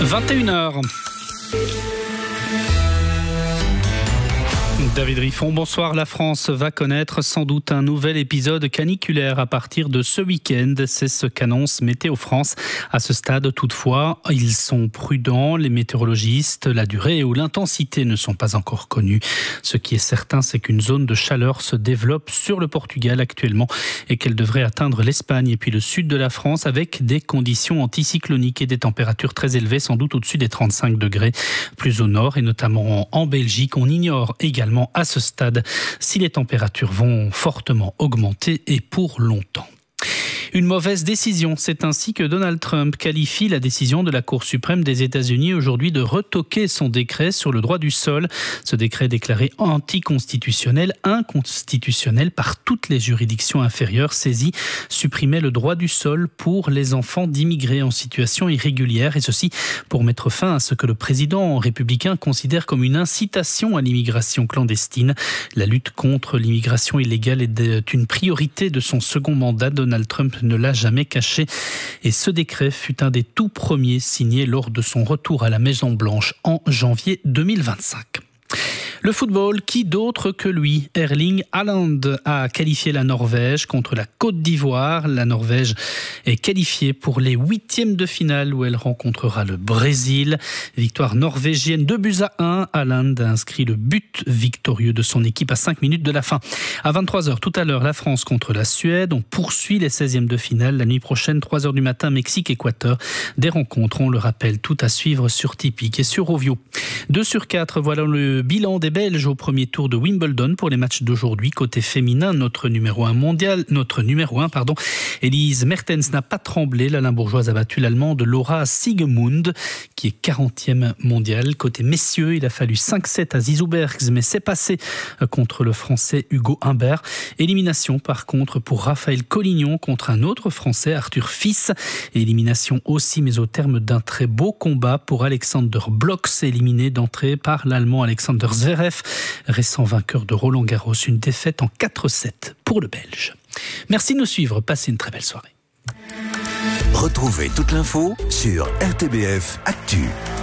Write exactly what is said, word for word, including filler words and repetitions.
vingt et une heures. David Riffon, bonsoir. La France va connaître sans doute un nouvel épisode caniculaire à partir de ce week-end. C'est ce qu'annonce Météo France. À ce stade, toutefois, ils sont prudents. Les météorologistes, la durée ou l'intensité ne sont pas encore connus. Ce qui est certain, c'est qu'une zone de chaleur se développe sur le Portugal actuellement et qu'elle devrait atteindre l'Espagne et puis le sud de la France avec des conditions anticycloniques et des températures très élevées, sans doute au-dessus des trente-cinq degrés. Plus au nord et notamment en Belgique, on ignore également à ce stade si les températures vont fortement augmenter et pour longtemps. Une mauvaise décision, c'est ainsi que Donald Trump qualifie la décision de la Cour suprême des États-Unis aujourd'hui de retoquer son décret sur le droit du sol. Ce décret déclaré anticonstitutionnel, inconstitutionnel par toutes les juridictions inférieures saisies, supprimait le droit du sol pour les enfants d'immigrés en situation irrégulière, et ceci pour mettre fin à ce que le président républicain considère comme une incitation à l'immigration clandestine. La lutte contre l'immigration illégale est une priorité de son second mandat. Donald Trump ne l'a jamais caché et ce décret fut un des tout premiers signés lors de son retour à la Maison-Blanche en janvier deux mille vingt-cinq. Le football, qui d'autre que lui, Erling Haaland, a qualifié la Norvège contre la Côte d'Ivoire. La Norvège est qualifiée pour les huitièmes de finale où elle rencontrera le Brésil. Victoire norvégienne, deux buts à un. Haaland a inscrit le but victorieux de son équipe à cinq minutes de la fin. À vingt-trois heures, tout à l'heure, la France contre la Suède. On poursuit les seizièmes de finale. La nuit prochaine, trois heures du matin, Mexique-Équateur. Des rencontres, on le rappelle, tout à suivre sur Tipeee et sur Ovio. deux sur quatre, voilà le bilan des Belges au premier tour de Wimbledon pour les matchs d'aujourd'hui. Côté féminin, notre numéro un mondial, notre numéro un, pardon, Elise Mertens n'a pas tremblé. La Limbourgeoise a battu l'Allemande Laura Siegemund, qui est quarantième mondiale. Côté messieurs, il a fallu cinq sept à Zizou Bergs, mais c'est passé contre le Français Hugo Humbert. Élimination, par contre, pour Raphaël Collignon contre un autre Français, Arthur Fils. Élimination aussi, mais au terme d'un très beau combat pour Alexander Bloks, éliminé d'entrée par l'Allemand Alexander Zverev, récent vainqueur de Roland Garros. Une défaite en quatre sept pour le Belge. Merci de nous suivre. Passez une très belle soirée. Retrouvez toute l'info sur R T B F Actu.